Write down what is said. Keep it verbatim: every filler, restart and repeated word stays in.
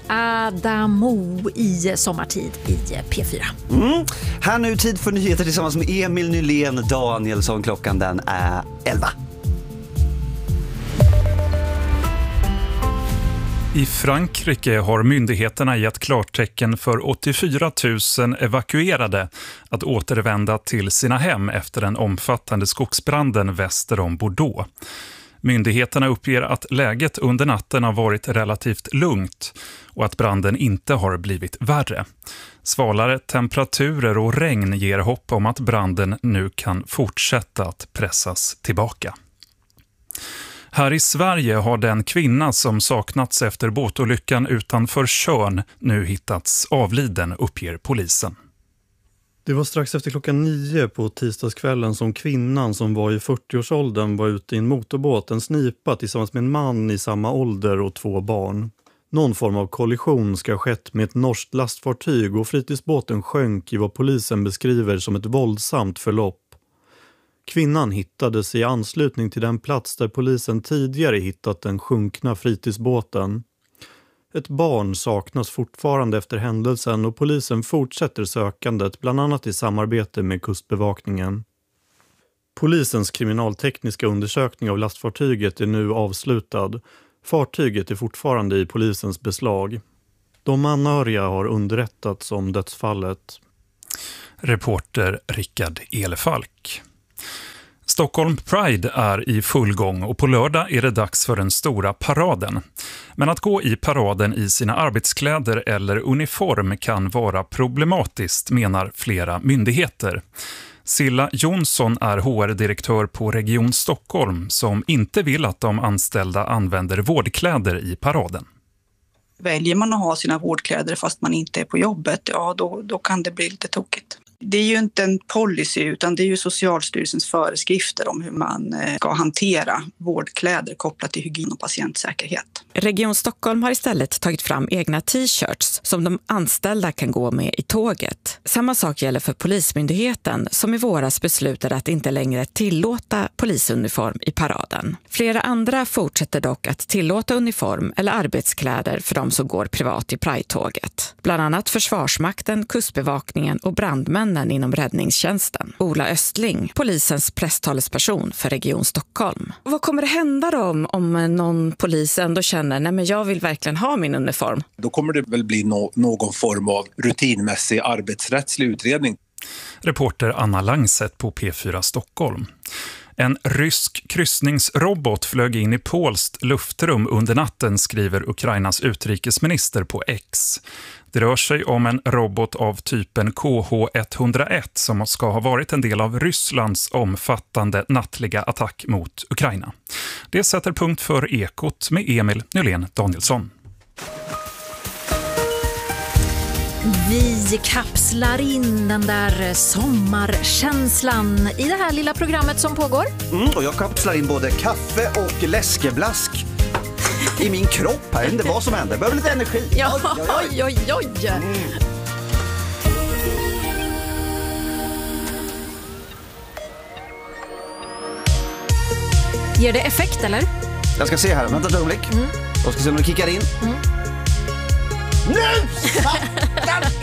Adamo i Sommartid i P fyra. Mm. Här nu tid för nyheter tillsammans med Emil Nylén Danielsson. Klockan den är elva. I Frankrike har myndigheterna gett klartecken för åttiofyra tusen evakuerade att återvända till sina hem efter den omfattande skogsbranden väster om Bordeaux. Myndigheterna uppger att läget under natten har varit relativt lugnt och att branden inte har blivit värre. Svalare temperaturer och regn ger hopp om att branden nu kan fortsätta att pressas tillbaka. Här i Sverige har den kvinna som saknats efter båtolyckan utanför Tjörn nu hittats avliden, uppger polisen. Det var strax efter klockan nio på tisdagskvällen som kvinnan som var i fyrtioårsåldern var ute i en motorbåt, en snipa tillsammans med en man i samma ålder och två barn. Någon form av kollision ska ha skett med ett norskt lastfartyg och fritidsbåten sjönk i vad polisen beskriver som ett våldsamt förlopp. Kvinnan hittades i anslutning till den plats där polisen tidigare hittat den sjunkna fritidsbåten. Ett barn saknas fortfarande efter händelsen och polisen fortsätter sökandet, bland annat i samarbete med kustbevakningen. Polisens kriminaltekniska undersökning av lastfartyget är nu avslutad. Fartyget är fortfarande i polisens beslag. De anhöriga har underrättats om dödsfallet. Reporter Rickard Elefalk. Stockholm Pride är i full gång och på lördag är det dags för den stora paraden. Men att gå i paraden i sina arbetskläder eller uniform kan vara problematiskt, menar flera myndigheter. Silla Jonsson är H R-direktör på Region Stockholm som inte vill att de anställda använder vårdkläder i paraden. Väljer man att ha sina vårdkläder fast man inte är på jobbet, ja då, då kan det bli lite tokigt. Det är ju inte en policy utan det är ju Socialstyrelsens föreskrifter om hur man ska hantera vårdkläder kopplat till hygien och patientsäkerhet. Region Stockholm har istället tagit fram egna t-shirts som de anställda kan gå med i tåget. Samma sak gäller för Polismyndigheten som i våras beslutade att inte längre tillåta polisuniform i paraden. Flera andra fortsätter dock att tillåta uniform eller arbetskläder för de som går privat i Pride-tåget. Bland annat Försvarsmakten, Kustbevakningen och brandmännen inom räddningstjänsten. Ola Östling, polisens presstalesperson för Region Stockholm. Vad kommer det hända då om, om någon polis ändå känner nej men jag vill verkligen ha min uniform? Då kommer det väl bli no- någon form av rutinmässig arbetsrättslig utredning. Reporter Anna Langset på P fyra Stockholm. En rysk kryssningsrobot flög in i polskt luftrum under natten, skriver Ukrainas utrikesminister på X. Det rör sig om en robot av typen K H etthundraett som ska ha varit en del av Rysslands omfattande nattliga attack mot Ukraina. Det sätter punkt för Ekot med Emil Nylén Danielsson. Vi kapslar in den där sommarkänslan i det här lilla programmet som pågår. Mm, och jag kapslar in både kaffe och läskeblask i min kropp här. Det var som hände. Jag behöver lite energi. Ja, oj, oj, oj. oj. Mm. Ger det effekt, eller? Jag ska se här. Vänta ett ögonblick. Mm. Jag ska se om det kickar in. Mm. Nu! Satan